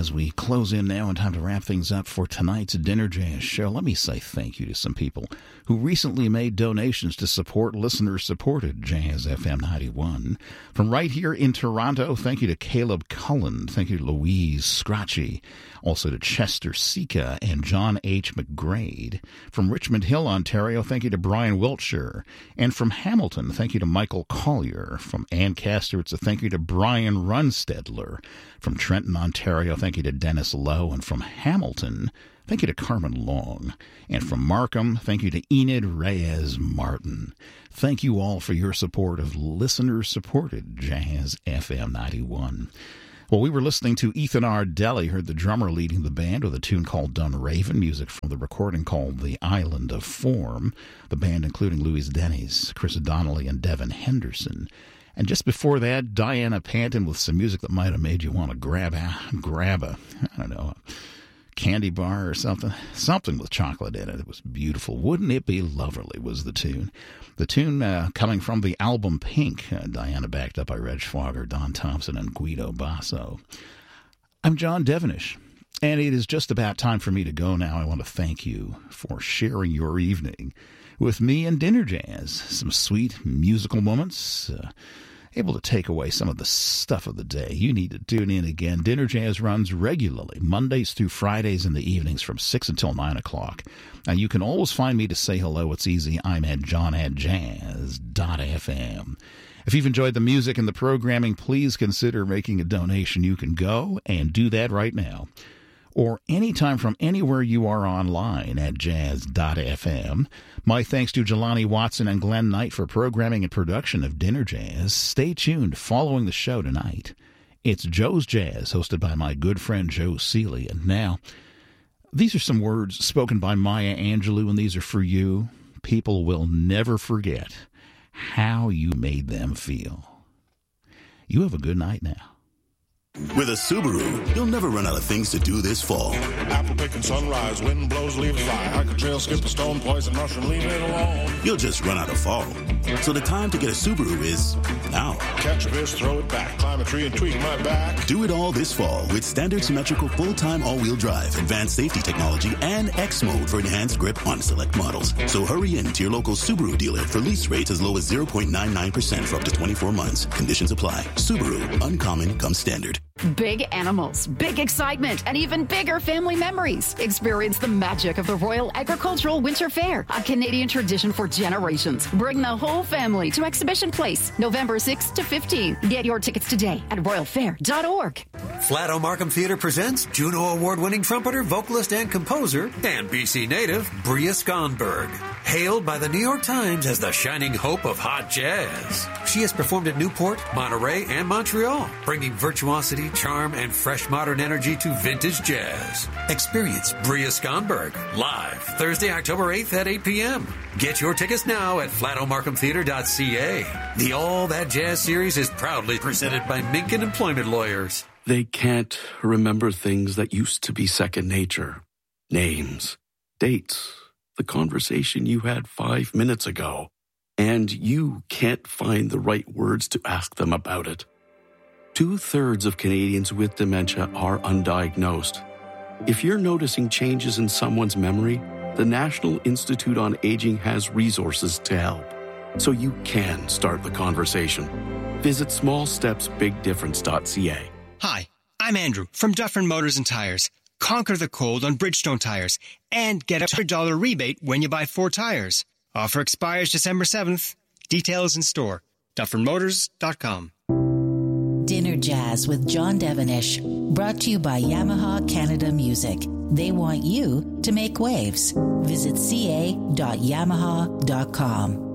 as we close in now and time to wrap things up for tonight's Dinner Jazz show, let me say thank you to some people who recently made donations to support listener-supported Jazz FM 91. From right here in Toronto, thank you to Caleb Cullen. Thank you to Louise Scratchy. Also to Chester Sika and John H. McGrade. From Richmond Hill, Ontario, thank you to Brian Wiltshire. And from Hamilton, thank you to Michael Collier. From Ancaster, it's a thank you to Brian Runstedler. From Trenton, Ontario, thank you to Dennis Lowe. And from Hamilton, thank you to Carmen Long. And from Markham, thank you to Enid Reyes Martin. Thank you all for your support of listener-supported Jazz FM 91. Well, we were listening to Ethan Ardelli, heard the drummer leading the band with a tune called Dunraven, music from the recording called The Island of Form, the band including Louis Dennis, Chris Donnelly, and Devin Henderson. And just before that, Diana Panton with some music that might have made you want to grab a candy bar or something with chocolate in it. It was beautiful. Wouldn't it be lovely was the tune. The tune coming from the album Pink, Diana backed up by Reg Fogger, Don Thompson, and Guido Basso. I'm John Devenish, and it is just about time for me to go now. I want to thank you for sharing your evening with me and Dinner Jazz. Some sweet musical moments, able to take away some of the stuff of the day. You need to tune in again. Dinner Jazz runs regularly, Mondays through Fridays in the evenings from 6 until 9 o'clock. Now, you can always find me to say hello. It's easy. I'm at john@jazz.fm. If you've enjoyed the music and the programming, please consider making a donation. You can go and do that right now, or anytime from anywhere you are online at jazz.fm. My thanks to Jelani Watson and Glenn Knight for programming and production of Dinner Jazz. Stay tuned following the show tonight. It's Joe's Jazz, hosted by my good friend Joe Seeley. And now, these are some words spoken by Maya Angelou, and these are for you. People will never forget how you made them feel. You have a good night now. With a Subaru, you'll never run out of things to do this fall. Apple picking sunrise, wind blows, leaves fly. Hike a trail, skip a stone, poison mushroom, leave it alone. You'll just run out of fall. So the time to get a Subaru is now. Catch a fish, throw it back, climb a tree and tweak my back. Do it all this fall with standard symmetrical full-time all-wheel drive, advanced safety technology, and X mode for enhanced grip on select models. So hurry in to your local Subaru dealer for lease rates as low as 0.99% for up to 24 months. Conditions apply. Subaru, uncommon comes standard. Big animals, big excitement, and even bigger family memories. Experience the magic of the Royal Agricultural Winter Fair, a Canadian tradition for generations. Bring the whole family to Exhibition Place, November 6th to 15th. Get your tickets today at royalfair.org. Flato Markham Theatre presents Juno Award-winning trumpeter, vocalist, and composer, and BC native Bria Skonberg. Hailed by the New York Times as the shining hope of hot jazz. She has performed at Newport, Monterey, and Montreal, bringing virtuosity, charm, and fresh modern energy to vintage jazz. Experience Bria Skonberg live Thursday, October 8th at 8 p.m. Get your tickets now at flatomarkhamtheatre.ca. The All That Jazz series is proudly presented by Minkin Employment Lawyers. They can't remember things that used to be second nature. Names, dates, the conversation you had 5 minutes ago. And you can't find the right words to ask them about it. 2/3 of Canadians with dementia are undiagnosed. If you're noticing changes in someone's memory, the National Institute on Aging has resources to help, so you can start the conversation. Visit smallstepsbigdifference.ca. Hi, I'm Andrew from Dufferin Motors and Tires. Conquer the cold on Bridgestone tires and get a $100 rebate when you buy 4 tires. Offer expires December 7th. Details in store. DufferinMotors.com. Dinner Jazz with John Devenish. Brought to you by Yamaha Canada Music. They want you to make waves. Visit ca.yamaha.com.